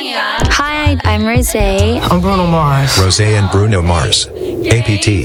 Hi, I'm Rosé. I'm Bruno Mars. Rosé and Bruno Mars. APT.